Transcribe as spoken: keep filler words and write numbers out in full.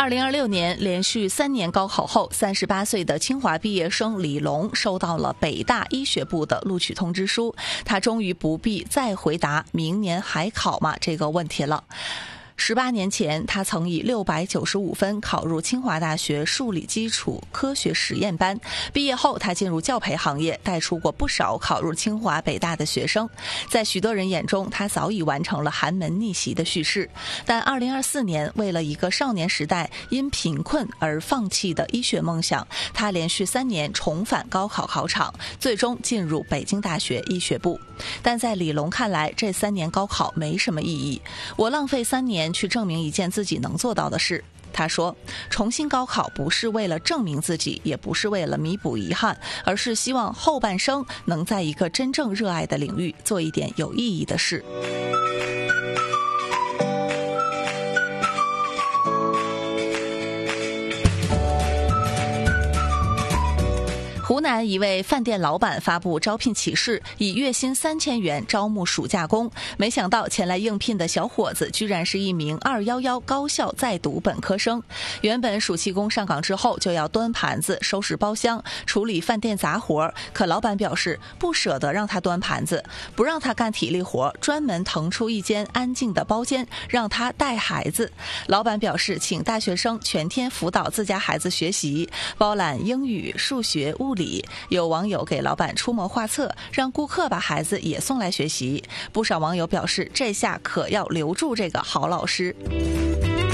二零二六年连续三年高考后，三十八岁的清华毕业生李龙收到了北大医学部的录取通知书，他终于不必再回答明年还考吗这个问题了。十八年前，他曾以六百九十五分考入清华大学数理基础科学实验班。毕业后，他进入教培行业，带出过不少考入清华北大的学生。在许多人眼中，他早已完成了寒门逆袭的叙事。但二零二四年，为了一个少年时代因贫困而放弃的医学梦想，他连续三年重返高考考场，最终进入北京大学医学部。但在李龙看来，这三年高考没什么意义。我浪费三年去证明一件自己能做到的事。他说，重新高考不是为了证明自己，也不是为了弥补遗憾，而是希望后半生能在一个真正热爱的领域做一点有意义的事。湖南一位饭店老板发布招聘启事，以月薪三千元招募暑假工。没想到前来应聘的小伙子居然是一名二一一高校在读本科生。原本暑期工上岗之后就要端盘子、收拾包厢、处理饭店杂活，可老板表示不舍得让他端盘子，不让他干体力活，专门腾出一间安静的包间让他带孩子。老板表示请大学生全天辅导自家孩子学习，包揽英语、数学、物理。有网友给老板出谋划策，让顾客把孩子也送来学习。不少网友表示，这下可要留住这个好老师。